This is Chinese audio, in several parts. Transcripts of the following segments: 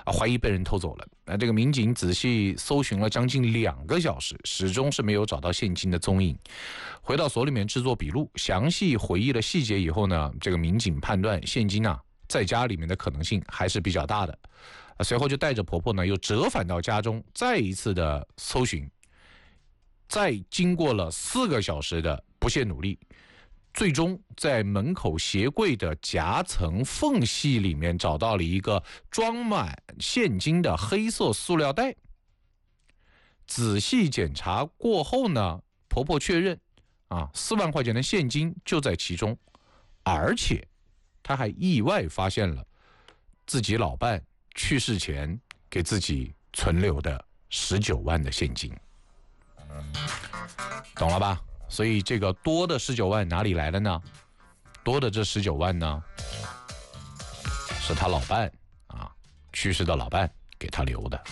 怀疑被人偷走了。这个民警仔细搜寻了将近2个小时，始终是没有找到现金的踪影。回到所里面制作笔录，详细回忆了细节以后呢，这个民警判断现金在家里面的可能性还是比较大的。随后就带着婆婆呢又折返到家中，再一次的搜寻。再经过了4个小时的不懈努力，最终在门口鞋柜的夹层缝隙里面找到了一个装满现金的黑色塑料袋。仔细检查过后呢，婆婆确认4万块钱的现金就在其中，而且她还意外发现了自己老伴去世前给自己存留的19万的现金。懂了吧？所以这个多的19万哪里来的呢？多的这19万呢，是他老伴去世的老伴给他留的。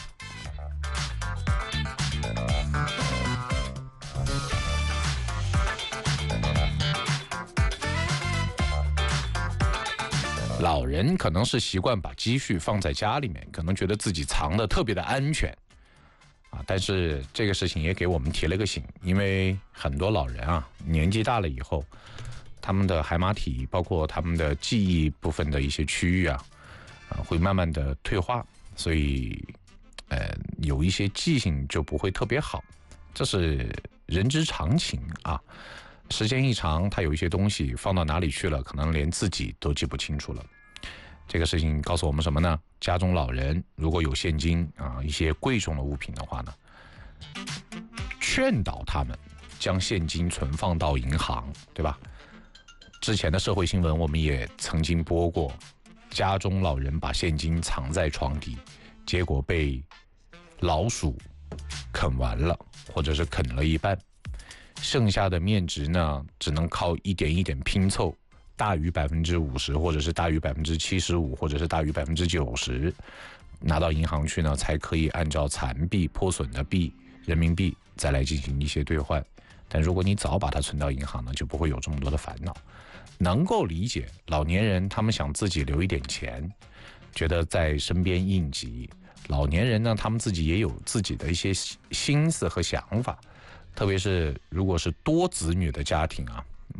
老人可能是习惯把积蓄放在家里面，可能觉得自己藏得特别的安全。但是这个事情也给我们提了个醒，因为很多老人年纪大了以后，他们的海马体包括他们的记忆部分的一些区域会慢慢的退化，所以有一些记性就不会特别好，这是人之常情时间一长，他有一些东西放到哪里去了，可能连自己都记不清楚了。这个事情告诉我们什么呢？家中老人如果有现金一些贵重的物品的话呢，劝导他们将现金存放到银行，对吧？之前的社会新闻我们也曾经播过，家中老人把现金藏在床底，结果被老鼠啃完了，或者是啃了一半，剩下的面值呢，只能靠一点一点拼凑，大于50%，或者是大于75%，或者是大于90%，拿到银行去呢，才可以按照残币破损的币人民币再来进行一些兑换。但如果你早把它存到银行呢，就不会有这么多的烦恼。能够理解老年人他们想自己留一点钱，觉得在身边应急。老年人呢，他们自己也有自己的一些心思和想法，特别是如果是多子女的家庭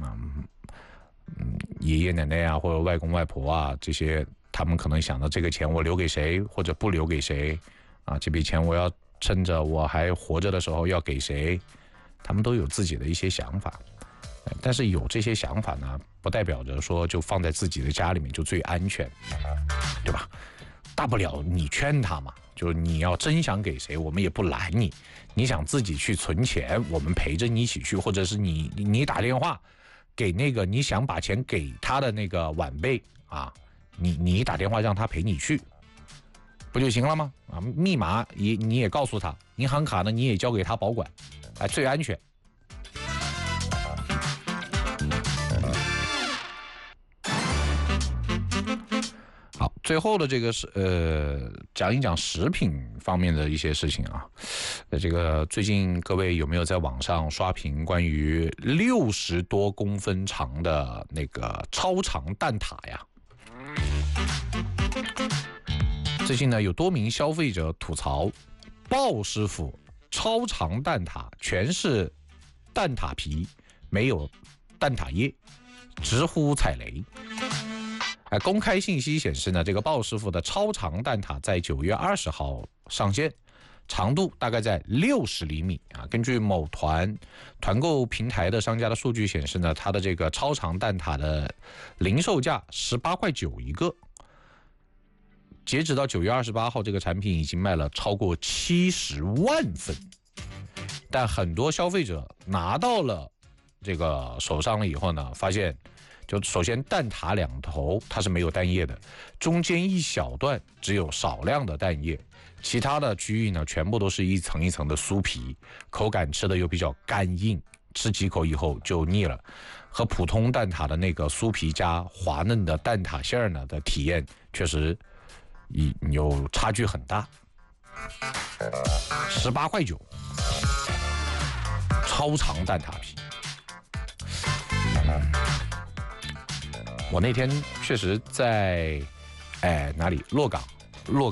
爷爷奶奶或者外公外婆这些，他们可能想到这个钱我留给谁或者不留给谁这笔钱我要趁着我还活着的时候要给谁，他们都有自己的一些想法。但是有这些想法呢，不代表着说就放在自己的家里面就最安全，对吧？大不了你劝他嘛，就是你要真想给谁，我们也不拦你。你想自己去存钱，我们陪着你一起去，或者是你打电话给那个你想把钱给他的那个晚辈你打电话让他陪你去，不就行了吗？密码你也告诉他，银行卡呢你也交给他保管，最安全。好，最后的这个是讲一讲食品方面的一些事情这个最近各位有没有在网上刷屏关于60多公分长的那个超长蛋挞呀？最近呢，有多名消费者吐槽，鲍师傅超长蛋挞全是蛋挞皮，没有蛋挞液，直呼踩雷。公开信息显示呢，这个鲍师傅的超长蛋挞在9月20号上线，长度大概在60厘米根据某团购平台的商家的数据显示呢，它的这个超长蛋挞的零售价18.9块一个。截止到9月28号，这个产品已经卖了超过70万份。但很多消费者拿到了这个手上了以后呢，发现就首先蛋挞两头它是没有蛋液的，中间一小段只有少量的蛋液，其他的区域呢全部都是一层一层的酥皮，口感吃的又比较干硬，吃几口以后就腻了，和普通蛋挞的那个酥皮加滑嫩的蛋挞馅呢的体验确实有差距很大。18.9块，超长蛋挞皮。我那天确实在哪里？洛港